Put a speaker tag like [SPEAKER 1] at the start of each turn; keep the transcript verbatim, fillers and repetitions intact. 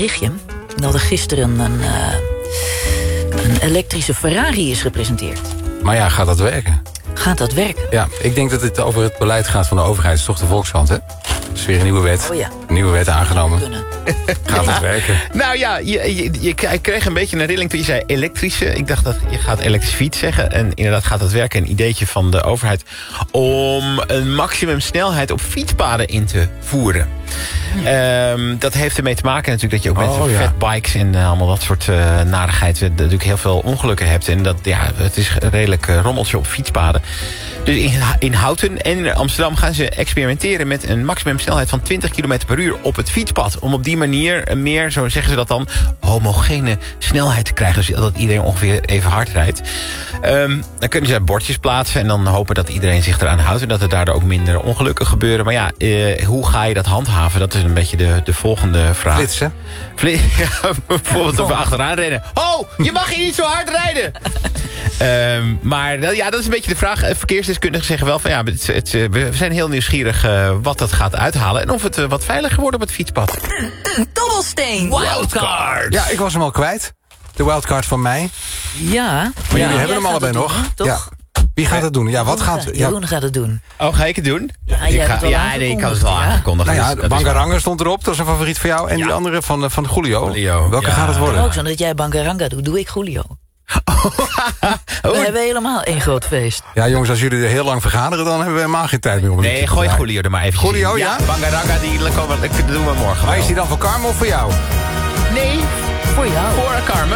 [SPEAKER 1] berichtje. Dat er gisteren een, uh, een elektrische Ferrari is gepresenteerd.
[SPEAKER 2] Maar ja, gaat dat werken?
[SPEAKER 1] Gaat dat werken?
[SPEAKER 2] Ja, ik denk dat het over het beleid gaat van de overheid. Het is toch de Volkshand, hè? Er is weer een nieuwe wet.
[SPEAKER 1] Oh ja.
[SPEAKER 2] Een nieuwe wet aangenomen.
[SPEAKER 1] Kunnen.
[SPEAKER 2] Gaat het werken?
[SPEAKER 3] Nou ja, je, je, je kreeg een beetje een rilling toen je zei elektrische. Ik dacht dat je gaat elektrische fiets zeggen. En inderdaad gaat dat werken. Een ideetje van de overheid om een maximumsnelheid op fietspaden in te voeren. Hmm. Um, dat heeft ermee te maken natuurlijk dat je ook
[SPEAKER 2] oh,
[SPEAKER 3] met
[SPEAKER 2] ja.
[SPEAKER 3] fatbikes en uh, allemaal dat soort uh, narigheid uh, natuurlijk heel veel ongelukken hebt. En dat, ja, het is een redelijk uh, rommeltje op fietspaden. Dus in, in Houten en in Amsterdam gaan ze experimenteren met een maximumsnelheid van twintig kilometer per uur op het fietspad. Om op die manier een meer, zo zeggen ze dat dan, homogene snelheid te krijgen. Dus dat iedereen ongeveer even hard rijdt. Um, dan kunnen ze bordjes plaatsen en dan hopen dat iedereen zich eraan houdt. En dat er daardoor ook minder ongelukken gebeuren. Maar ja, uh, hoe ga je dat handhaven? Dat is een beetje de, de volgende vraag.
[SPEAKER 2] Flitsen?
[SPEAKER 3] Flit, ja, bijvoorbeeld oh. achteraan rennen. Oh, je mag hier niet zo hard rijden! um, maar ja, dat is een beetje de vraag. Verkeersdeskundigen zeggen wel van ja, het, het, we zijn heel nieuwsgierig uh, wat dat gaat uithalen. En of het uh, wat veiliger wordt op het fietspad.
[SPEAKER 1] Dobbelsteen!
[SPEAKER 3] Wildcard!
[SPEAKER 2] Ja, ik was hem al kwijt. De wildcard van mij.
[SPEAKER 1] Ja.
[SPEAKER 2] Maar
[SPEAKER 1] ja,
[SPEAKER 2] jullie hebben hem allebei
[SPEAKER 1] doen,
[SPEAKER 2] nog.
[SPEAKER 1] Toch?
[SPEAKER 2] Ja. Wie gaat het doen? Ja, wat gaat...
[SPEAKER 1] Ja. Jeroen gaat het doen.
[SPEAKER 3] Oh, ga ik het doen?
[SPEAKER 1] Ja,
[SPEAKER 3] ik
[SPEAKER 1] jij
[SPEAKER 3] ga,
[SPEAKER 1] hebt het
[SPEAKER 3] ja nee, ik kan het wel
[SPEAKER 1] ja.
[SPEAKER 3] aankondigen.
[SPEAKER 2] Nou ja,
[SPEAKER 3] dus,
[SPEAKER 2] Bangaranga stond erop. Dat is een favoriet voor jou. En
[SPEAKER 3] ja.
[SPEAKER 2] die andere van, van Julio.
[SPEAKER 3] Julio.
[SPEAKER 2] Welke
[SPEAKER 3] ja.
[SPEAKER 2] gaat het worden?
[SPEAKER 1] Ook zo dat jij Bangaranga doet, doe ik Julio.
[SPEAKER 3] Oh.
[SPEAKER 1] We hebben helemaal één groot feest.
[SPEAKER 2] Ja, jongens, als jullie er heel lang vergaderen, dan hebben we helemaal geen tijd meer om het
[SPEAKER 3] Nee, gooi Julio er maar even.
[SPEAKER 2] Julio, ja?
[SPEAKER 3] ja? Bangaranga, die komen, dat doen we morgen.
[SPEAKER 2] Maar is die dan voor Carmen of voor jou?
[SPEAKER 3] Nee,
[SPEAKER 1] Voor jou.
[SPEAKER 3] voor Carmen.